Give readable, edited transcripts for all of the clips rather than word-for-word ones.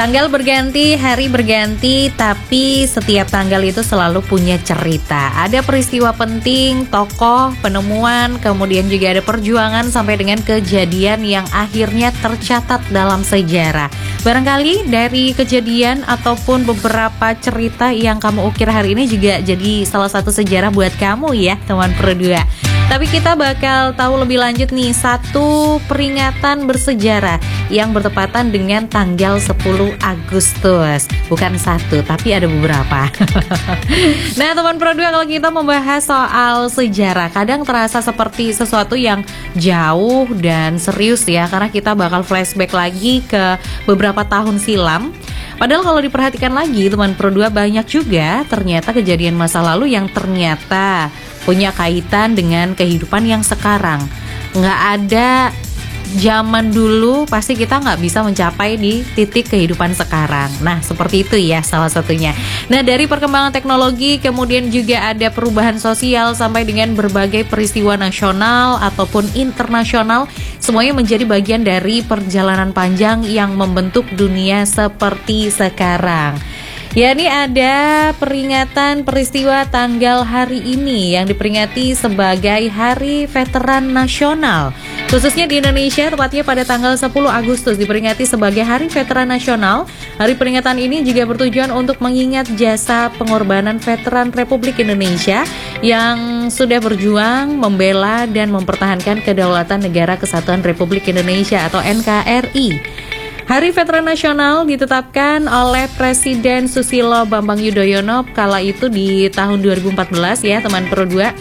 Tanggal berganti, hari berganti, tapi setiap tanggal itu selalu punya cerita. Ada peristiwa penting, tokoh, penemuan, kemudian juga ada perjuangan sampai dengan kejadian yang akhirnya tercatat dalam sejarah. Barangkali dari kejadian ataupun beberapa cerita yang kamu ukir hari ini juga jadi salah satu sejarah buat kamu ya, teman Pro 2. Tapi kita bakal tahu lebih lanjut nih satu peringatan bersejarah yang bertepatan dengan tanggal 10 Agustus. Bukan satu, tapi ada beberapa. Nah, teman Pro 2, kalau kita membahas soal sejarah, kadang terasa seperti sesuatu yang jauh dan serius ya, karena kita bakal flashback lagi ke beberapa tahun silam. Padahal kalau diperhatikan lagi, teman Pro 2, banyak juga ternyata kejadian masa lalu yang ternyata punya kaitan dengan kehidupan yang sekarang. Nggak ada zaman dulu, pasti kita nggak bisa mencapai di titik kehidupan sekarang. Nah, seperti itu ya salah satunya. Nah, dari perkembangan teknologi, kemudian juga ada perubahan sosial sampai dengan berbagai peristiwa nasional ataupun internasional, semuanya menjadi bagian dari perjalanan panjang yang membentuk dunia seperti sekarang. Ya, ini ada peringatan peristiwa tanggal hari ini yang diperingati sebagai Hari Veteran Nasional. Khususnya di Indonesia, tepatnya pada tanggal 10 Agustus diperingati sebagai Hari Veteran Nasional. Hari peringatan ini juga bertujuan untuk mengingat jasa pengorbanan veteran Republik Indonesia yang sudah berjuang, membela, dan mempertahankan kedaulatan Negara Kesatuan Republik Indonesia atau NKRI. Hari Veteran Nasional ditetapkan oleh Presiden Susilo Bambang Yudhoyono kala itu di tahun 2014 ya, teman Pro 2.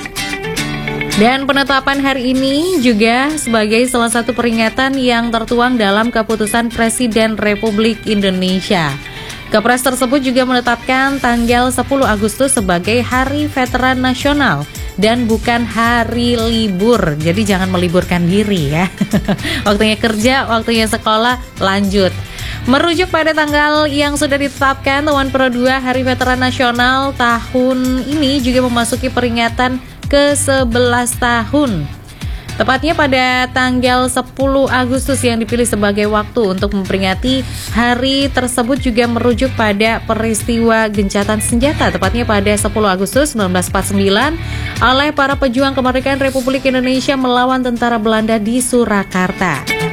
Dan penetapan hari ini juga sebagai salah satu peringatan yang tertuang dalam keputusan Presiden Republik Indonesia. Kepres tersebut juga menetapkan tanggal 10 Agustus sebagai Hari Veteran Nasional dan bukan hari libur. Jadi jangan meliburkan diri ya. Waktunya kerja, waktunya sekolah, lanjut. Merujuk pada tanggal yang sudah ditetapkan, teman Pro 2, Hari Veteran Nasional tahun ini juga memasuki peringatan ke-11 tahun. Tepatnya pada tanggal 10 Agustus yang dipilih sebagai waktu untuk memperingati hari tersebut juga merujuk pada peristiwa gencatan senjata, tepatnya pada 10 Agustus 1949 oleh para pejuang kemerdekaan Republik Indonesia melawan tentara Belanda di Surakarta.